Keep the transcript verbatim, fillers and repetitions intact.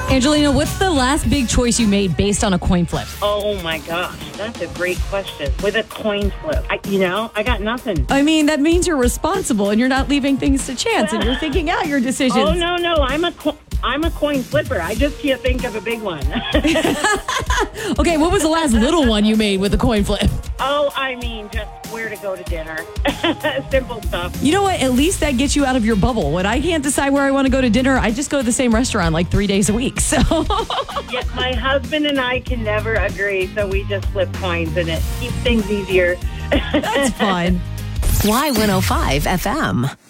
Angelina, what's the last big choice you made based on a coin flip? Oh my gosh, that's a great question. With a coin flip, I, you know, I got nothing. I mean, that means you're responsible and you're not leaving things to chance and you're thinking out your decisions. Oh no, no, I'm a co- I'm a coin flipper. I just can't think of a big one. Okay, what was the last little one you made with a coin flip? Oh, I mean, just where to go to dinner. Simple stuff. You know what? At least that gets you out of your bubble. When I can't decide where I want to go to dinner, I just go to the same restaurant like three days a week. So, Yeah, my husband and I can never agree, so we just flip coins, and it keeps things easier. that's fun. Y one oh five F M.